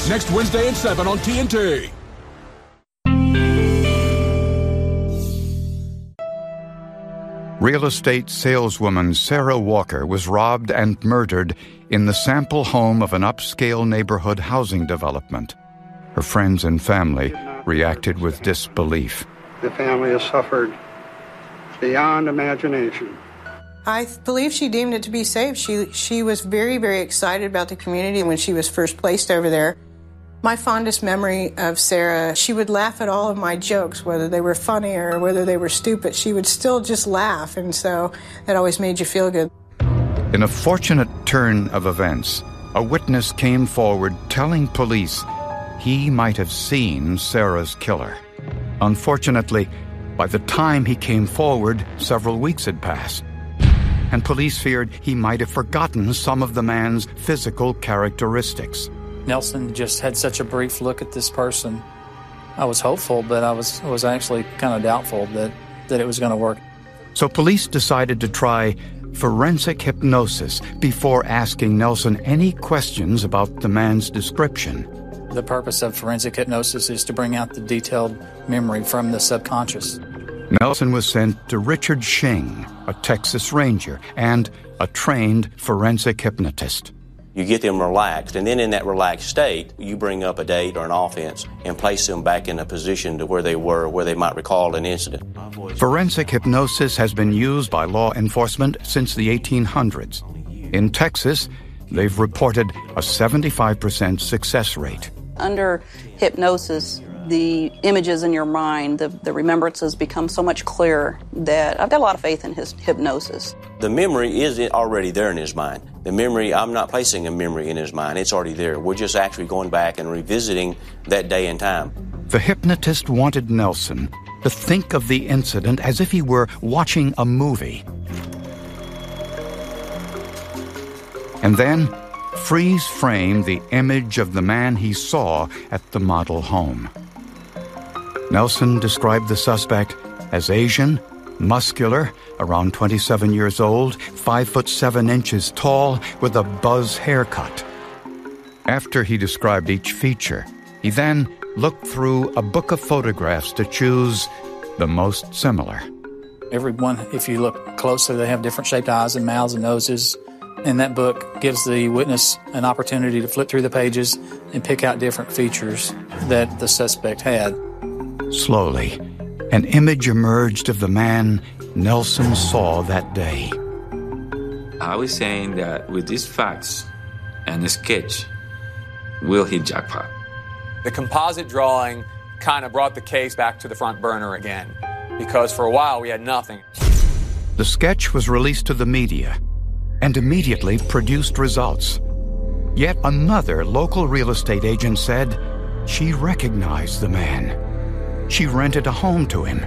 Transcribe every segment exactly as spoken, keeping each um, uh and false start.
next Wednesday at seven on T N T. Real estate saleswoman Sarah Walker was robbed and murdered in the sample home of an upscale neighborhood housing development. Her friends and family reacted with disbelief. The family has suffered beyond imagination. I believe she deemed it to be safe. She she was very, very excited about the community when she was first placed over there. My fondest memory of Sarah, she would laugh at all of my jokes, whether they were funny or whether they were stupid. She would still just laugh, and so that always made you feel good. In a fortunate turn of events, a witness came forward telling police he might have seen Sarah's killer. Unfortunately, by the time he came forward, several weeks had passed, and police feared he might have forgotten some of the man's physical characteristics. Nelson just had such a brief look at this person. I was hopeful, but I was was actually kind of doubtful that, that it was going to work. So police decided to try forensic hypnosis before asking Nelson any questions about the man's description. The purpose of forensic hypnosis is to bring out the detailed memory from the subconscious. Nelson was sent to Richard Shing, a Texas Ranger, and a trained forensic hypnotist. You get them relaxed, and then in that relaxed state, you bring up a date or an offense and place them back in a position to where they were, where they might recall an incident. Forensic hypnosis has been used by law enforcement since the eighteen hundreds. In Texas, they've reported a seventy-five percent success rate. Under hypnosis, the images in your mind, the, the remembrances become so much clearer that I've got a lot of faith in his hypnosis. The memory is already there in his mind. The memory, I'm not placing a memory in his mind. It's already there. We're just actually going back and revisiting that day and time. The hypnotist wanted Nelson to think of the incident as if he were watching a movie. And then freeze frame the image of the man he saw at the model home. Nelson described the suspect as Asian, muscular, around twenty-seven years old, five foot seven inches tall, with a buzz haircut. After he described each feature, he then looked through a book of photographs to choose the most similar. Everyone, if you look closely, they have different shaped eyes and mouths and noses. And that book gives the witness an opportunity to flip through the pages and pick out different features that the suspect had. Slowly, an image emerged of the man Nelson saw that day. I was saying that with these facts and the sketch, we'll hit jackpot. The composite drawing kind of brought the case back to the front burner again, because for a while we had nothing. The sketch was released to the media and immediately produced results. Yet another local real estate agent said she recognized the man. She rented a home to him.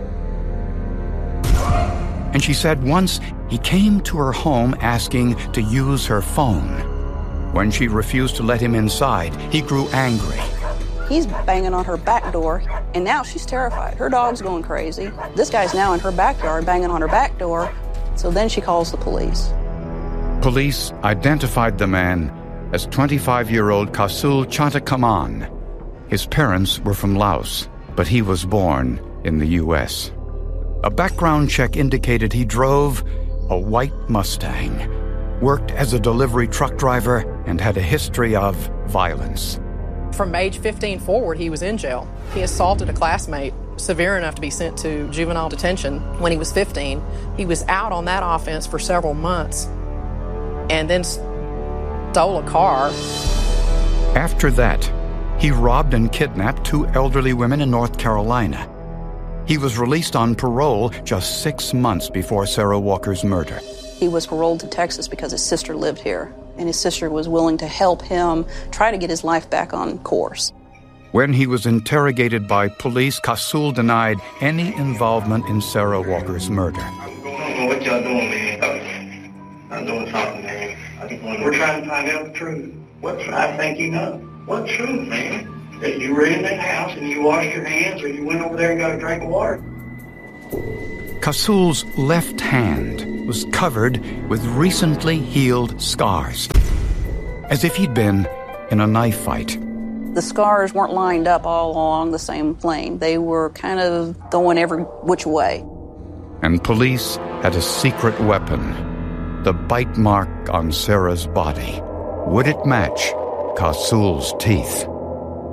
And she said once he came to her home asking to use her phone. When she refused to let him inside, he grew angry. He's banging on her back door, and now she's terrified. Her dog's going crazy. This guy's now in her backyard banging on her back door, so then she calls the police. Police identified the man as twenty-five-year-old Kasul Chantakaman. His parents were from Laos, but he was born in the U S A background check indicated he drove a white Mustang, worked as a delivery truck driver, and had a history of violence. From age fifteen forward, he was in jail. He assaulted a classmate, severe enough to be sent to juvenile detention when he was fifteen. He was out on that offense for several months and then stole a car. After that, he robbed and kidnapped two elderly women in North Carolina. He was released on parole just six months before Sarah Walker's murder. He was paroled to Texas because his sister lived here, and his sister was willing to help him try to get his life back on course. When he was interrogated by police, Kasul denied any involvement in Sarah Walker's murder. I don't know what y'all doing, man. I'm doing something, man. We're trying to find out the truth. What I think you know. What truth, man? That you were in that house and you washed your hands, or you went over there and got a drink of water? Kasul's left hand was covered with recently healed scars, as if he'd been in a knife fight. The scars weren't lined up all along the same plane. They were kind of going every which way. And police had a secret weapon, the bite mark on Sarah's body. Would it match Kasul's teeth?